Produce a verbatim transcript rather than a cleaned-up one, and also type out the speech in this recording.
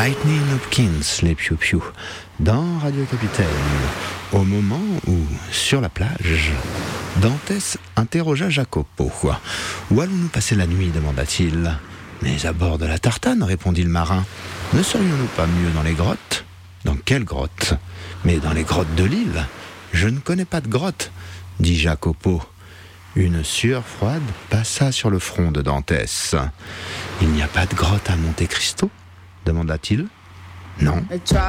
Lightning Hopkins, les piou-piou, dans Radio Capitaine, au moment où, sur la plage, Dantès interrogea Jacopo. « Où allons-nous passer la nuit ?» demanda-t-il. « Mais à bord de la tartane, répondit le marin. Ne serions-nous pas mieux dans les grottes ? Dans quelles grottes ? Mais dans les grottes de l'île. Je ne connais pas de grotte, dit Jacopo. Une sueur froide passa sur le front de Dantès. « Il n'y a pas de grotte à Monte Cristo ? demanda-t-il. « Non.